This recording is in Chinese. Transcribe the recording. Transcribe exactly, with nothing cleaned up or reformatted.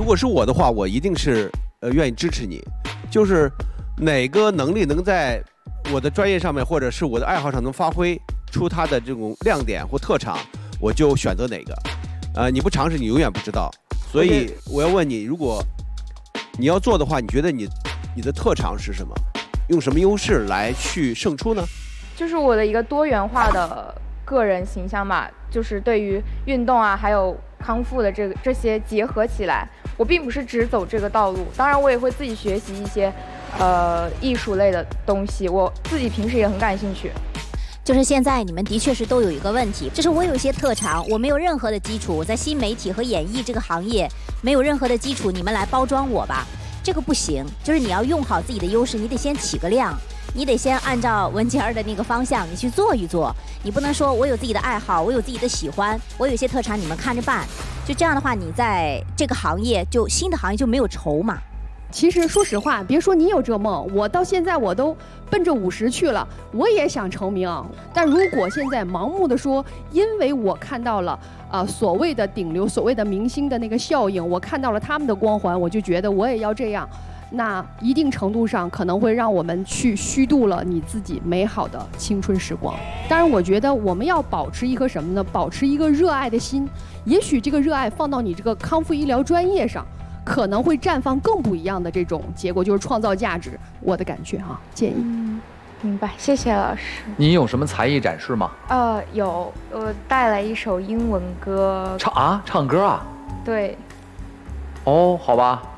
如果是我的话，我一定是呃愿意支持你。就是哪个能力能在我的专业上面，或者是我的爱好上能发挥出它的这种亮点或特长，我就选择哪个。呃，你不尝试，你永远不知道。所以我要问你，如果你要做的话，你觉得你你的特长是什么？用什么优势来去胜出呢？ 就是我的一个多元化的个人形象吧，就是对于运动啊，还有康复的这个这些结合起来，我并不是只走这个道路。当然，我也会自己学习一些呃艺术类的东西，我自己平时也很感兴趣。 就是现在你们的确是都有一个问题，就是我有一些特长，我没有任何的基础，在新媒体和演艺这个行业没有任何的基础，你们来包装我吧，这个不行。就是你要用好自己的优势，你得先起个量，你得先按照文杰儿的那个方向你去做一做，你不能说我有自己的爱好，我有自己的喜欢，我有一些特长，你们看着办。就这样的话，你在这个行业就新的行业就没有筹码。 其实说实话，别说你有这梦，我到现在我都奔着五十去了，我也想成名。但如果现在盲目的说，因为我看到了呃所谓的顶流、所谓的明星的那个效应，我看到了他们的光环，我就觉得我也要这样，那一定程度上可能会让我们去虚度了你自己美好的青春时光。当然，我觉得我们要保持一颗什么呢？保持一个热爱的心。也许这个热爱放到你这个康复医疗专业上，可能会绽放更不一样的这种结果，就是创造价值。我的感觉哈、啊，建议。 嗯，明白，谢谢老师。 你有什么才艺展示吗？ 呃，有，我带来一首英文歌。 唱啊，唱歌啊？ 对。 哦，好吧。